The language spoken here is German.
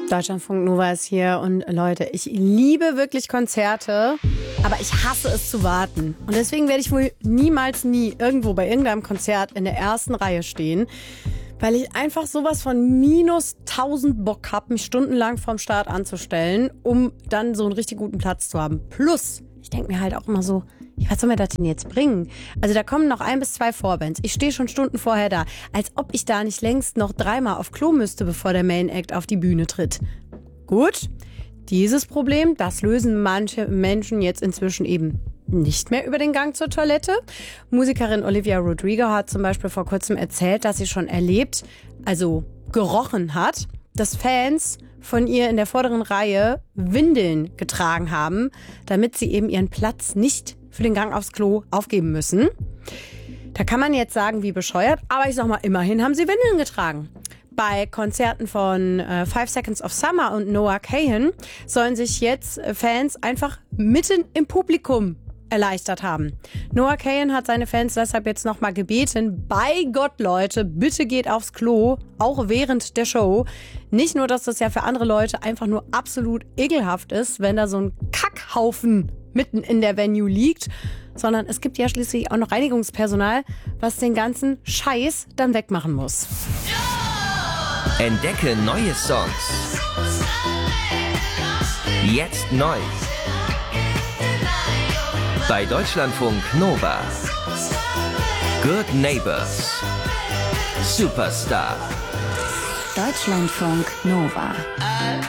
Deutschlandfunk Nova ist hier und Leute, ich liebe wirklich Konzerte, aber ich hasse es zu warten. Und deswegen werde ich wohl niemals irgendwo bei irgendeinem Konzert in der ersten Reihe stehen, weil ich einfach sowas von minus 1000 Bock habe, mich stundenlang vorm Start anzustellen, um dann so einen richtig guten Platz zu haben. Plus, ich denke mir halt auch immer so, was soll mir das denn jetzt bringen? Also da kommen noch 1 bis 2 Vorbands. Ich stehe schon Stunden vorher da. Als ob ich da nicht längst noch 3-mal auf Klo müsste, bevor der Main Act auf die Bühne tritt. Gut, dieses Problem, das lösen manche Menschen jetzt inzwischen eben nicht mehr über den Gang zur Toilette. Musikerin Olivia Rodrigo hat zum Beispiel vor kurzem erzählt, dass sie schon erlebt, also gerochen hat, dass Fans von ihr in der vorderen Reihe Windeln getragen haben, damit sie eben ihren Platz nicht für den Gang aufs Klo aufgeben müssen. Da kann man jetzt sagen, wie bescheuert, aber ich sag mal, immerhin haben sie Windeln getragen. Bei Konzerten von 5 Seconds of Summer und Noah Kahan sollen sich jetzt Fans einfach mitten im Publikum erleichtert haben. Noah Kahan hat seine Fans deshalb jetzt nochmal gebeten, bei Gott, Leute, bitte geht aufs Klo, auch während der Show. Nicht nur, dass das ja für andere Leute einfach nur absolut ekelhaft ist, wenn da so ein Kackhaufen mitten in der Venue liegt, sondern es gibt ja schließlich auch noch Reinigungspersonal, was den ganzen Scheiß dann wegmachen muss. Entdecke neue Songs. Jetzt neu. Bei Deutschlandfunk Nova. Good Neighbors. Superstar. Deutschlandfunk Nova.